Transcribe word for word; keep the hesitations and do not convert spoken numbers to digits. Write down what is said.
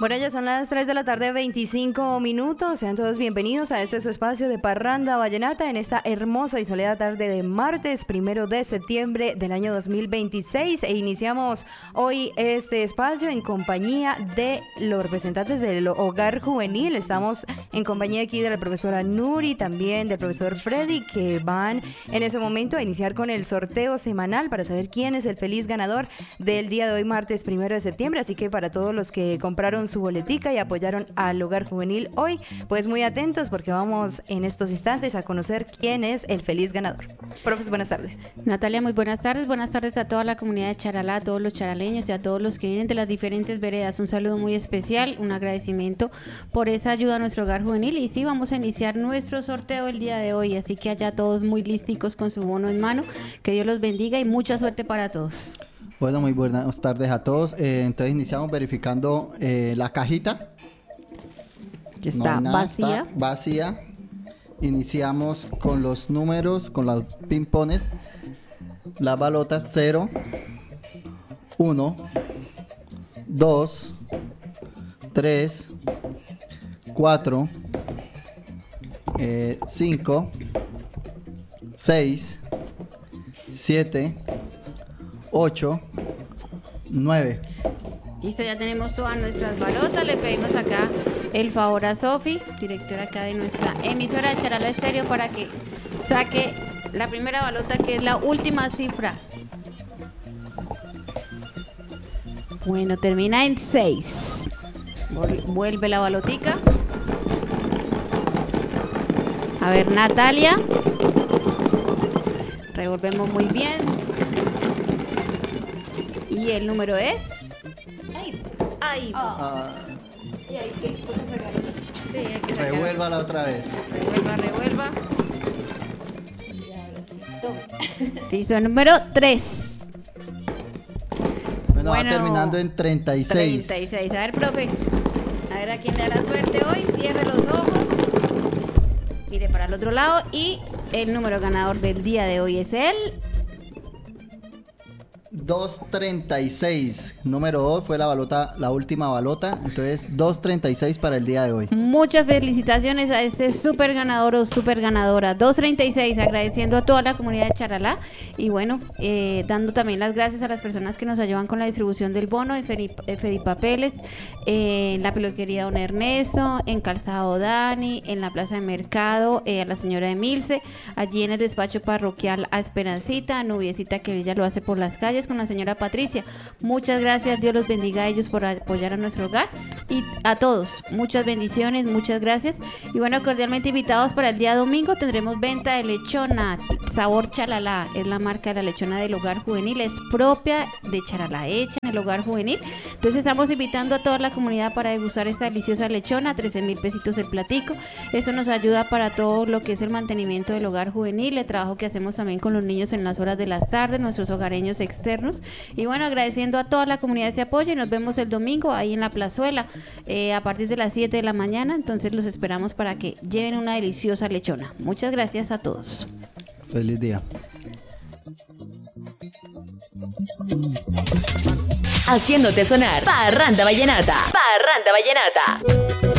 Bueno, ya son las tres de la tarde, veinticinco minutos. Sean todos bienvenidos a este su espacio de Parranda Vallenata en esta hermosa y soleada tarde de martes, primero de septiembre del año dos mil veintiséis. E iniciamos hoy este espacio en compañía de los representantes del Hogar Juvenil. Estamos en compañía aquí de la profesora Nuri, también del profesor Freddy, que van en ese momento a iniciar con el sorteo semanal para saber quién es el feliz ganador del día de hoy, martes primero de septiembre. Así que para todos los que compraron su boletica y apoyaron al Hogar Juvenil hoy, pues muy atentos porque vamos en estos instantes a conocer quién es el feliz ganador. Profes, buenas tardes. Natalia, muy buenas tardes. Buenas tardes a toda la comunidad de Charalá, a todos los charaleños y a todos los que vienen de las diferentes veredas. Un saludo muy especial, un agradecimiento por esa ayuda a nuestro Hogar Juvenil. Y sí, vamos a iniciar nuestro sorteo el día de hoy, así que allá todos muy listicos con su bono en mano. Que Dios los bendiga y mucha suerte para todos. Bueno, muy buenas tardes a todos. Eh, entonces iniciamos verificando eh, la cajita. Que está no nada, vacía. Está vacía. Iniciamos con los números, con los pimpones. Las balotas cero, uno, dos, tres, cuatro, cinco, seis, siete, ocho, nueve. Listo, ya tenemos todas nuestras balotas. Le pedimos acá el favor a Sofi, directora acá de nuestra emisora de Charalá Estéreo, para que saque la primera balota, que es la última cifra. Bueno, termina en seis. Vuelve la balotica. A ver, Natalia. Revolvemos muy bien. Y el número es... ¡Ay! ¡Ay! Ah, ¿Y ahí qué? ¿Cómo sacar? Sí, hay que sacar. revuélvala otra vez. Revuelva, revuelva. Piso número tres. Bueno, va terminando en treinta y seis. treinta y seis. A ver, profe. A ver a quién le da la suerte hoy. Cierre los ojos. Mire para el otro lado. Y el número ganador del día de hoy es el... doscientos treinta y seis, número dos fue la balota, la última balota, entonces doscientos treinta y seis para el día de hoy. Muchas felicitaciones a este super ganador o super ganadora. doscientos treinta y seis, agradeciendo a toda la comunidad de Charalá y bueno, eh, dando también las gracias a las personas que nos ayudan con la distribución del bono en Fedipapeles, eh, en la peluquería Don Ernesto, en Calzado Dani, en la Plaza de Mercado, eh, a la señora Emilce, allí en el despacho parroquial a Esperancita, a Nubiecita, que ella lo hace por las calles, con la señora Patricia. Muchas gracias, Dios los bendiga a ellos por apoyar a nuestro hogar y a todos, muchas bendiciones, muchas gracias y bueno, cordialmente invitados para el día domingo. Tendremos venta de lechona sabor Charalá, es la marca de la lechona del Hogar Juvenil, es propia de Charalá, hecha en el Hogar Juvenil. Entonces estamos invitando a toda la comunidad para degustar esta deliciosa lechona, trece mil pesitos el platico. Eso nos ayuda para todo lo que es el mantenimiento del Hogar Juvenil, el trabajo que hacemos también con los niños en las horas de las tardes, nuestros hogareños externos. Y bueno, agradeciendo a toda la comunidad ese apoyo y nos vemos el domingo ahí en la plazuela eh, a partir de las siete de la mañana. Entonces los esperamos para que lleven una deliciosa lechona. Muchas gracias a todos. Feliz día. Haciéndote sonar Parranda Vallenata. Parranda Vallenata.